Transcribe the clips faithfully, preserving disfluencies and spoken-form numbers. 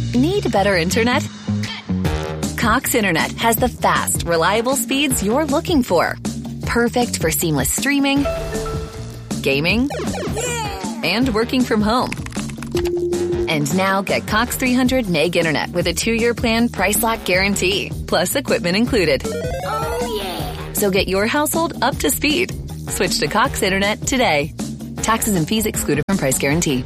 Need better internet? Cox Internet has the fast, reliable speeds you're looking for. Perfect for seamless streaming, gaming, and working from home. And now get Cox three hundred meg internet with a two-year plan price lock guarantee, plus equipment included. Oh, yeah. So get your household up to speed. Switch to Cox Internet today. Taxes and fees excluded from price guarantee.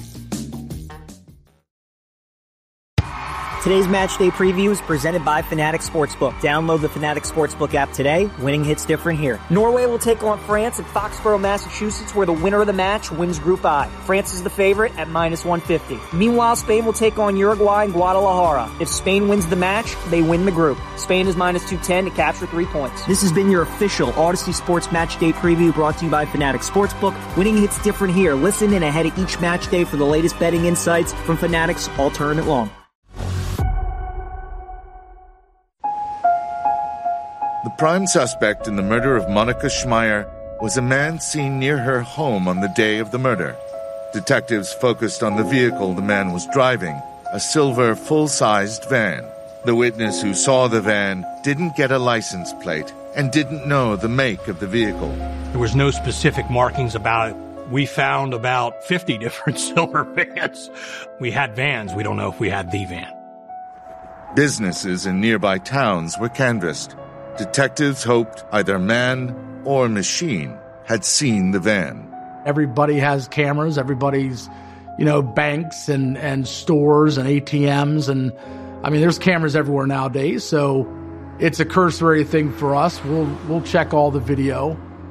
Today's match day preview is presented by Fanatics Sportsbook. Download the Fanatics Sportsbook app today. Winning hits different here. Norway will take on France at Foxborough, Massachusetts, where the winner of the match wins Group I. France is the favorite at minus one fifty. Meanwhile, Spain will take on Uruguay in Guadalajara. If Spain wins the match, they win the group. Spain is minus two ten to capture three points. This has been your official Odyssey Sports Match Day preview brought to you by Fanatics Sportsbook. Winning hits different here. Listen in ahead of each match day for the latest betting insights from Fanatics all tournament long. The prime suspect in the murder of Monica Schmeier was a man seen near her home on the day of the murder. Detectives focused on the vehicle the man was driving, a silver full-sized van. The witness who saw the van didn't get a license plate and didn't know the make of the vehicle. There was no specific markings about it. We found about fifty different silver vans. We had vans. We don't know if we had the van. Businesses in nearby towns were canvassed. Detectives hoped either man or machine had seen the van. Everybody has cameras. Everybody's, you know, banks and, and stores and A T Ms. And, I mean, there's cameras everywhere nowadays. So it's a cursory thing for us. We'll, we'll check all the video.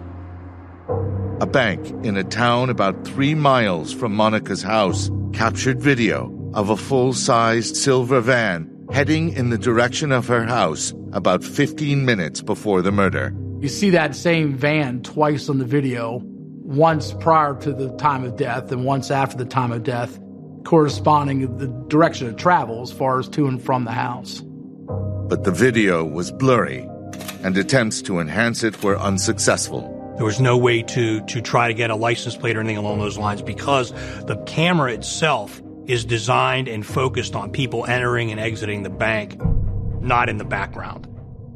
A bank in a town about three miles from Monica's house captured video of a full-sized silver van heading in the direction of her house about fifteen minutes before the murder. You see that same van twice on the video, once prior to the time of death and once after the time of death, corresponding the direction of travel as far as to and from the house. But the video was blurry, and attempts to enhance it were unsuccessful. There was no way to, to try to get a license plate or anything along those lines because the camera itself is designed and focused on people entering and exiting the bank, not in the background.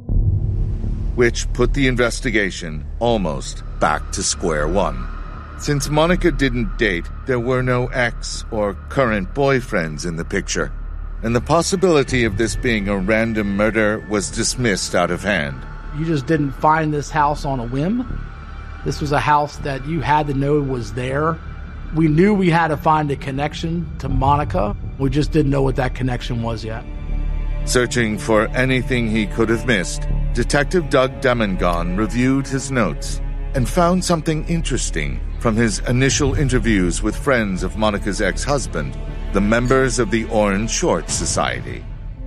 Which put the investigation almost back to square one. Since Monica didn't date, there were no ex or current boyfriends in the picture, and the possibility of this being a random murder was dismissed out of hand. You just didn't find this house on a whim. This was a house that you had to know was there. We knew we had to find a connection to Monica. We just didn't know what that connection was yet. Searching for anything he could have missed, Detective Doug Demongon reviewed his notes and found something interesting from his initial interviews with friends of Monica's ex-husband, the members of the Orange Shorts Society.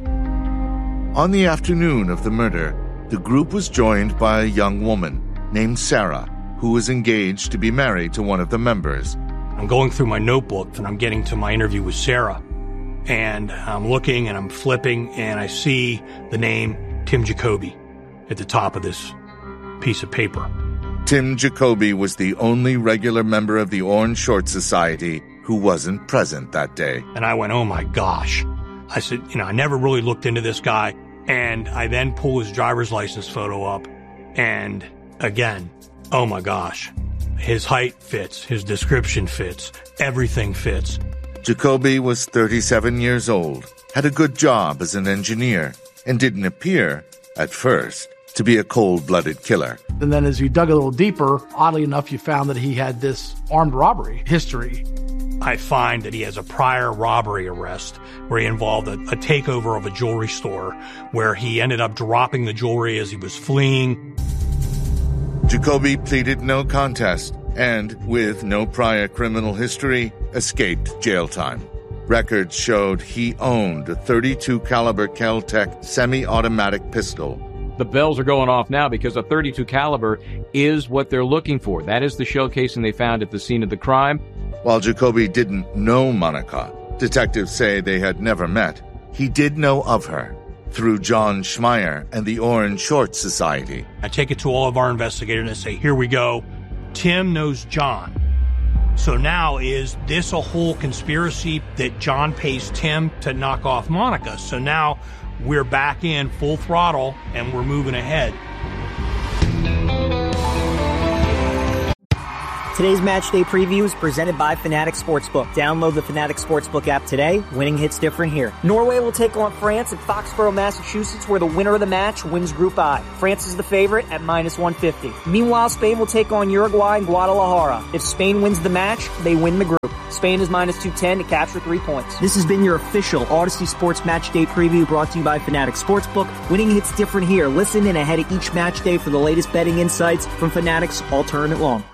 On the afternoon of the murder, the group was joined by a young woman named Sarah, who was engaged to be married to one of the members. I'm going through my notebook and I'm getting to my interview with Sarah. And I'm looking and I'm flipping and I see the name Tim Jacoby at the top of this piece of paper. Tim Jacoby was the only regular member of the Orange Short Society who wasn't present that day. And I went, oh my gosh. I said, you know, I never really looked into this guy. And I then pull his driver's license photo up. And again, oh my gosh. His height fits, his description fits, everything fits. Jacoby was thirty-seven years old, had a good job as an engineer, and didn't appear, at first, to be a cold-blooded killer. And then as you dug a little deeper, oddly enough, you found that he had this armed robbery history. I find that he has a prior robbery arrest where he involved a, a takeover of a jewelry store where he ended up dropping the jewelry as he was fleeing. Jacoby pleaded no contest and, with no prior criminal history, escaped jail time. Records showed he owned a thirty-two caliber Kel-Tec semi-automatic pistol. The bells are going off now because a thirty-two caliber is what they're looking for. That is the shell casing they found at the scene of the crime. While Jacoby didn't know Monica, detectives say they had never met. He did know of her through John Schmeier and the Orange Short Society. I take it to all of our investigators and say, here we go. Tim knows John. So now is this a whole conspiracy that John pays Tim to knock off Monica? So now we're back in full throttle and we're moving ahead. Today's match day preview is presented by Fanatics Sportsbook. Download the Fanatics Sportsbook app today. Winning hits different here. Norway will take on France at Foxborough, Massachusetts, where the winner of the match wins Group I. France is the favorite at minus one fifty. Meanwhile, Spain will take on Uruguay in Guadalajara. If Spain wins the match, they win the group. Spain is minus two ten to capture three points. This has been your official Odyssey Sports Match Day preview brought to you by Fanatics Sportsbook. Winning hits different here. Listen in ahead of each match day for the latest betting insights from Fanatics all tournament long.